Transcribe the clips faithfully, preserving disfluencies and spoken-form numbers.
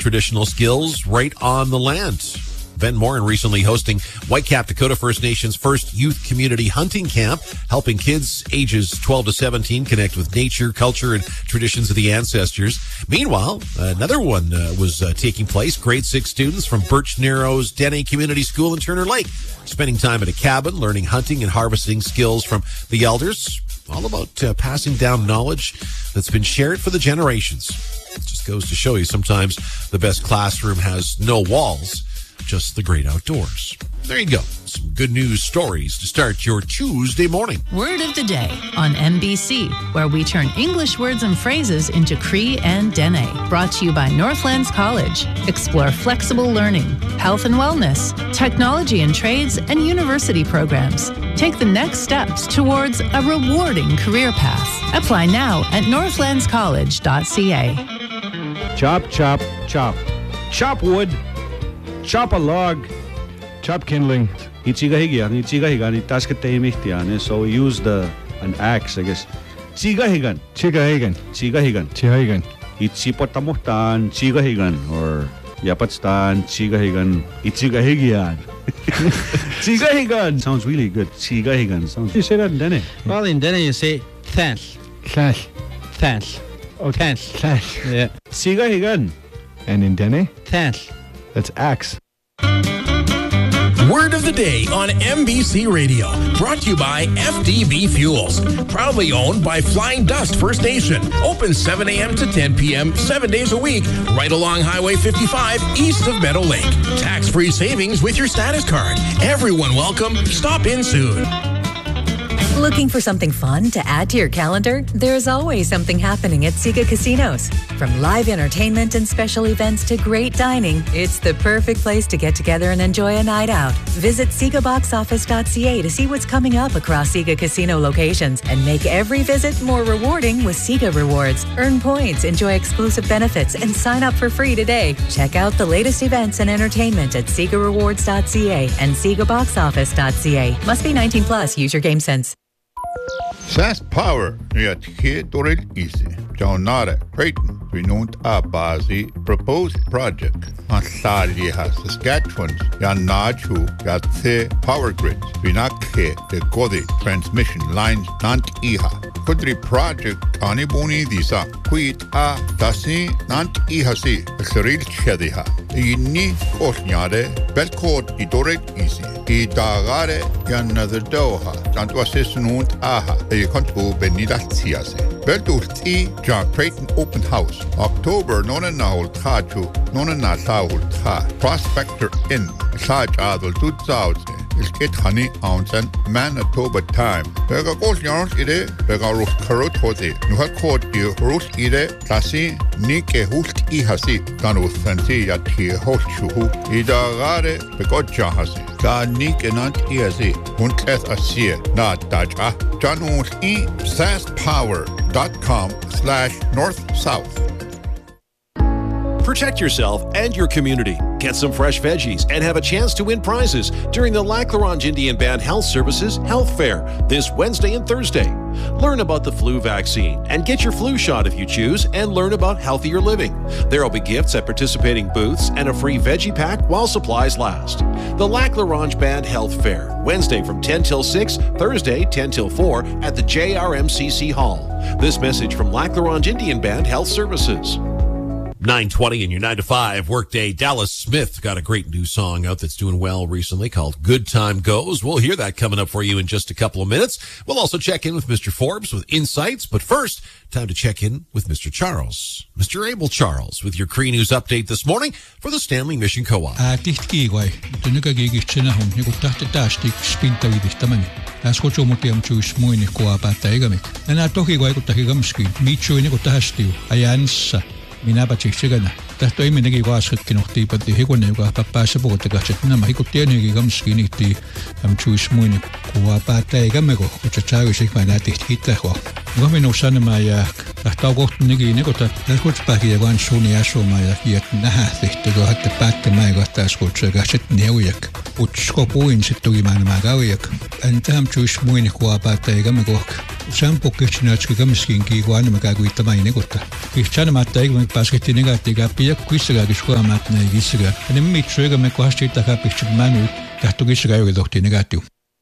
traditional skills right on the land. Ben Morin recently hosting Whitecap Dakota First Nation's first youth community hunting camp, helping kids ages twelve to seventeen connect with nature, culture, and traditions of the ancestors. Meanwhile, another one uh, was uh, taking place. Grade six students from Birch Narrows Dene Community School in Turner Lake, spending time at a cabin, learning hunting and harvesting skills from the elders. All about uh, passing down knowledge that's been shared for the generations. It just goes to show you sometimes the best classroom has no walls, just the great outdoors. There you go. Some good news stories to start your Tuesday morning. Word of the day on M B C, where we turn English words and phrases into Cree and Dene. Brought to you by Northlands College. Explore flexible learning, health and wellness, technology and trades, and university programs. Take the next steps towards a rewarding career path. Apply now at northlands college dot c a. Chop, chop, chop. Chop wood. Chop a log, chop kindling. Ichigahigan, ichigahigan, itaskatehimihtian. So we use the an axe, I guess. Chigahigan, chigahigan, chigahigan, chigahigan. Ichipotamuhtan, chigahigan, or yapatstan, chigahigan, ichigahigian. Chigahigan sounds really good. Chigahigan sounds. You say that in Dene? Well, in Dene you say thanks, Thanks, thanks, oh, thanks. thanks. Yeah, Chigahigan. And in Dene? thanks. That's axe. Word of the day on M B C Radio. Brought to you by F D B Fuels. Proudly owned by Flying Dust First Nation. Open seven a.m. to ten p.m. seven days a week. Right along Highway fifty-five east of Meadow Lake. Tax-free savings with your status card. Everyone welcome. Stop in soon. Looking for something fun to add to your calendar? There's always something happening at Siga Casinos. From live entertainment and special events to great dining, it's the perfect place to get together and enjoy a night out. Visit siga box office dot c a to see what's coming up across Siga Casino locations and make every visit more rewarding with Siga Rewards. Earn points, enjoy exclusive benefits, and sign up for free today. Check out the latest events and entertainment at siga rewards dot c a and siga box office dot c a. Must be nineteen plus. Use your game sense. Fast Power at Dorel Easy. Jaunara Creighton, renowned Abazi proposed project. Ansaliha Saskatchewan, Yanachu, Gatse Power Grid, Vinakhe, the Godi transmission lines, Nant Iha. Kudri project Anibuni Disa, Quit A Dasi, Nant Ihasi, Seril Shadiha. Ini Osnyade, Belcode Idorel Easy. Idagare Yanather Doha, Tantwasis Nunt Aha, a control Benidatiase. Belduti, John Creighton Open House, October Nona Naul Taju, Nona Nasaul Ta, Prospector Inn, Saj Adol Tutsaus, is Kit Honey Ounce, Manitoba Time. Bega Gold Yarns Ide, Bega Rus Karot Hote, Nuha Court, Rus Ide, Tasi, Nike Hult Ihasi, Danus Santi Yati Holshu, Ida Gare, Begoja Hasi, Da Nike Nant Iasi, Hunteth Asia, Not Daja, Janus E, fastpower dot com slash north south. Protect yourself and your community. Get some fresh veggies and have a chance to win prizes during the Lac La Ronge Indian Band Health Services Health Fair this Wednesday and Thursday. Learn about the flu vaccine and get your flu shot if you choose, and learn about healthier living. There will be gifts at participating booths and a free veggie pack while supplies last. The Lac La Ronge Band Health Fair, Wednesday from ten till six, Thursday ten till four at the J R M C C Hall. This message from Lac La Ronge Indian Band Health Services. nine twenty in your nine to five workday. Dallas Smith got a great new song out that's doing well recently called Good Time Goes. We'll hear that coming up for you in just a couple of minutes. We'll also check in with Mister Forbes with insights. But first, time to check in with Mister Charles. Mister Abel Charles with your Cree News update this morning for the Stanley Mission Co-op. Minä patsiksegana. Tästä ei minäkin vaasatkin ohtii pati hekone joka pappaassa puhutakatset. Nämä hikuttienikin kamskiin ihtii amchuis muini kuva päätä eikä meko. Kutsa tsaavisi mä nähtiin hittahua. Joka minun sanomaan ja lähtää kohtuunikin nekota. Tässä kutspäkin ja vaan suuni asumaan ja kiet nähdä tehty. Kun haette päättämään ja kahtaa skutsuja katset neujak. utskopuin sittugi maanamagawiak. Antaham chuish muin kuapata egamegok. Sampo kichinachki gamiskin ki guana magagwita mainegutta. Kichana mattaig meg pasketiniga tiga piak kuisaga gishwa matna gisiga. And me trigger me kwashita kapichik manu tahtugisga yogdokti negatiu.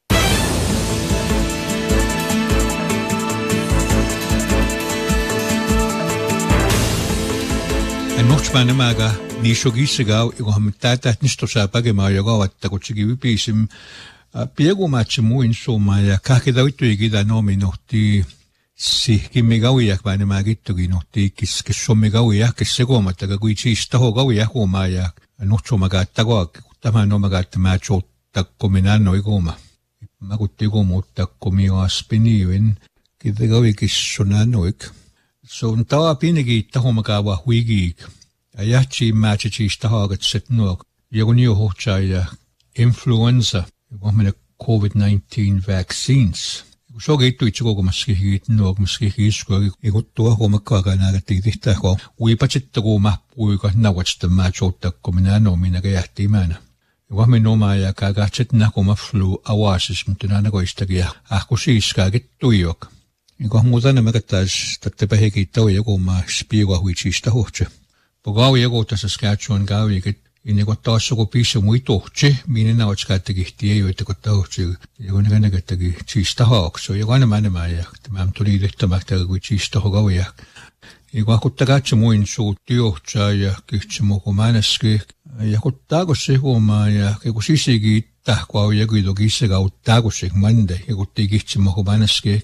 En nochtmanamaga nishogisga igomtata nistosa pagemayoga wattakutsigi vipisim Piego machimu in soma ja kahkedautu igida nomi nohti si kimmigawiak bane magittu gi nohti kis kissomigawiak kissegomataga kui chiistaho gawiak omaja nohcho magattago tama no magatta macho takkominanno igoma magutti gomo takkomio aspiniuin kidegawi kissonanoik so ntawa pinigi tahomagawa huigi ayachi machi chiistaho gatsetno yogunio hochaya influenza Wahmene COVID nineteen vaccines. So geht du ichigo maskihit no maskihisko igottua homakaga nagatidihta ko uipachitgo mahpuiga nawachta machota kominano minaga yahtimana. Wahmene no maya kagachet nakoma flu awasis mtunana go istagia akusiska gittuiok. Igo mudana magatas tattebehegi tawego ma spiego huichista hoche. Pogawi ego ta Saskatchewan gawi git Inigo taassugu piisu muitohtsi, minä nautskaategi tiedä, että kun tautsi, ja kun näkäätegi chiistahaakso, ja kun mä ja tämä tuli lehtämähtä kuin chiistahogauja. Ja kun kuttakaatsi muin suut työhtsää ja kyhtsi muku määneski, ja kun taakosse huomaa, ja kun sisigi tahkoa ja kun kisega taakosse mande, ja kun tikihtsi muku määneski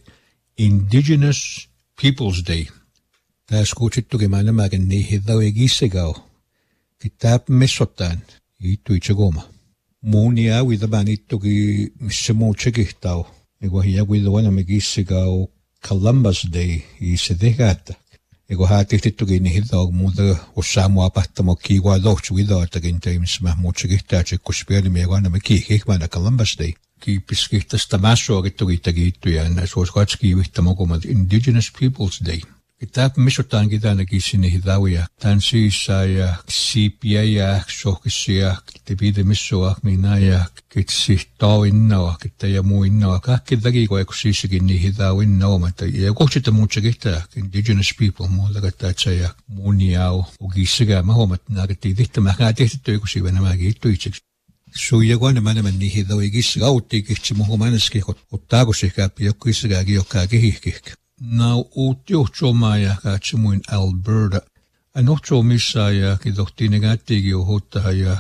Indigenous Peoples Day. Tässä kutsittukin mä nämäkin niihin tauja kisegau. Kitab messotaan ituitsegoma. Muunia uidaban ittugi missemuutsekihtaw. Ego hiya uidawana megissigau Columbus Day isedegata. Ego haatihtittugi nihidau muuda osaamu apahtamo kiigua dohtsu uidaatakin teimismah muutsekihtaatse kuspiali meeguana me kiihkihmana Columbus Day. Kiipiskihtasta massuagittugi ittuja suoskatski uihtamogoma Indigenous Peoples Day. Kitab missotaan kitana kisini hidauja. Tän siissa ja siipiä ja sohkisia, kitte pide missoa minä ja kitsi tauinnoa, kitte ja muinnoa. Kaikki takiko eikö siissakin niin hidauinnoa. Ja kohtsita muutsa kihtää, Indigenous people muuta kattaa ja muuniau. Ukissakaan mä huomat, että näkettiin tihtämään. Mä tehty eikö siiven nämäkin ittuitseksi. Suja kun mä nämä niin hidauja kissa auttiin kihtsi muhu mänäski, ottaako se käppi joku kissakaakin jokkaa kehihkihkä. Now uutiohtsomaa ja katsomuin Alberta. Anohtso missä ja kidohtiin negatiivio hoitaa ja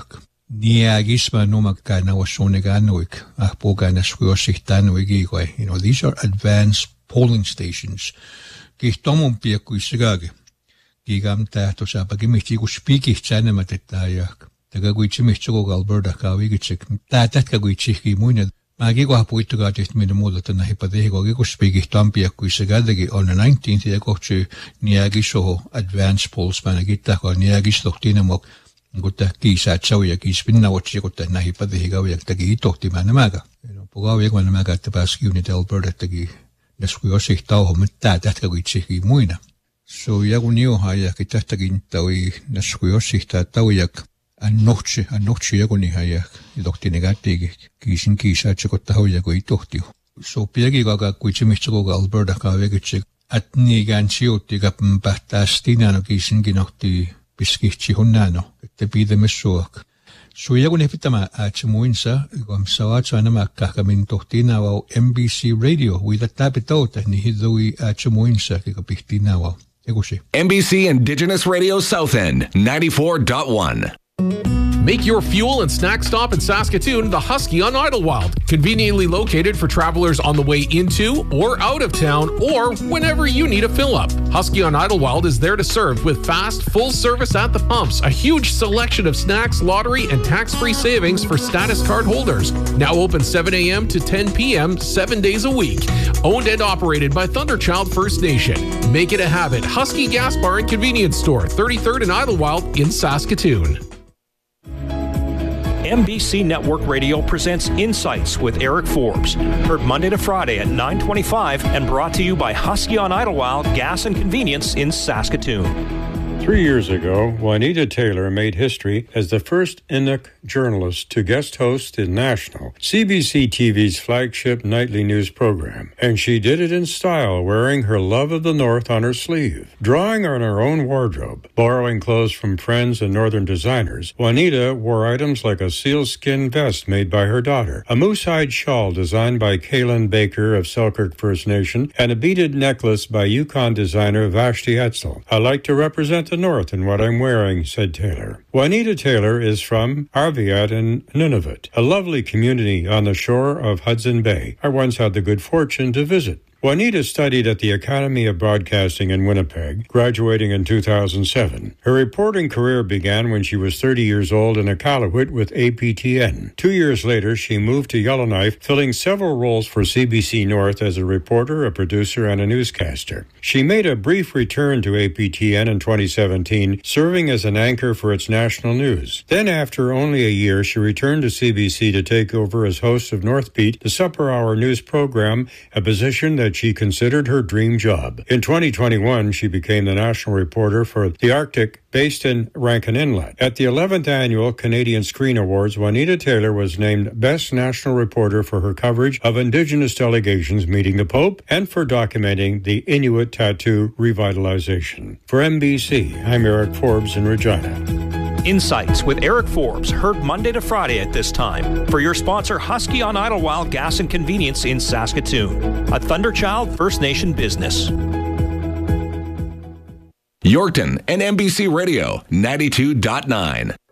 niägismä nomakkaan nauassuunegaanoik. Ah puhukaanaskuossihtaanoikiikoi. You know, these are advanced polling stations. Kihtomun piekkuissakaakin. Kiikam tähtosaapakin mihti kun spiikih säännämät että ja taka kuitsi mihtsoko Alberta kaavikitsek. Tää tätkä kuitsihkin muinen. Mä kiikoha puittukaa tehty meidän muuta tänä hipateiko kiikuspikih tampia kuin se kätekin on nineteenth ja kohti niäkisoho advanced polls mä kiittääkö niäkistohtiin mok kun tää kiisaat sauja kiispinna otsi kun tää hipateiko ja teki tohti mä nämäkä. Pokau ja kun nämäkä että pääsi unit Alberta teki näskui osih tauho mutta tätkä kuin itsekin muina. So ja kun joha ja kitähtäkin taui näskui osih tää taujak Annohtsi, annohtsi joku nihän ja tohti negatiivisesti. Kiisin kiisaa, että se kohta hoitaa, kun ei tohti. So piäkin kakaa, kun itse mistä koko Alberta kaavekitse, että niikään sijoitti, kun pähtää stinano kiisinkin nohti piskihtsi hunnano, että piidämme suok. So joku ne pitämään, että se muinsa, kun sä oot saa nämä kahkamin tohti nävau M B C Radio, uita täpä tauta, niin hidoi, että se muinsa, kun pihti nävau. M B C Indigenous Radio South End, ninety-four point one. Make your fuel and snack stop in Saskatoon the Husky on Idlewild. Conveniently located for travelers on the way into or out of town or whenever you need a fill up. Husky on Idlewild is there to serve with fast, full service at the pumps, a huge selection of snacks, lottery, and tax-free savings for status card holders. Now open seven a.m. to ten p.m. seven days a week. Owned and operated by Thunderchild First Nation. Make it a habit. Husky Gas Bar and Convenience Store, thirty-third and Idlewild in Saskatoon. M B C Network Radio presents Insights with Eric Forbes. Heard Monday to Friday at nine twenty-five and brought to you by Husky on Idlewild Gas and Convenience in Saskatoon. Three years ago, Juanita Taylor made history as the first Inuk journalist to guest host the national C B C T V's flagship nightly news program. And she did it in style, wearing her love of the North on her sleeve. Drawing on her own wardrobe, borrowing clothes from friends and northern designers, Juanita wore items like a sealskin vest made by her daughter, a moose-hide shawl designed by Kaylin Baker of Selkirk First Nation, and a beaded necklace by Yukon designer Vashti Etzel. I like to represent the North in what I'm wearing, said Taylor. Juanita Taylor is from Arviat in Nunavut, a lovely community on the shore of Hudson Bay. I once had the good fortune to visit. Juanita studied at the Academy of Broadcasting in Winnipeg, graduating in two thousand seven. Her reporting career began when she was thirty years old in Iqaluit with A P T N. Two years later, she moved to Yellowknife, filling several roles for C B C North as a reporter, a producer, and a newscaster. She made a brief return to A P T N in twenty seventeen, serving as an anchor for its national news. Then, after only a year, she returned to C B C to take over as host of North Beat, the Supper Hour news program, a position that she considered her dream job. In twenty twenty-one, she became the national reporter for the Arctic, based in Rankin Inlet. At the eleventh Annual Canadian Screen Awards, Juanita Taylor was named Best National Reporter for her coverage of Indigenous delegations meeting the Pope and for documenting the Inuit tattoo revitalization. For N B C, I'm Eric Forbes in Regina. Insights with Eric Forbes, heard Monday to Friday at this time. For your sponsor, Husky on Idlewild Gas and Convenience in Saskatoon, a Thunderchild First Nation business. Yorkton and N B C Radio ninety-two point nine.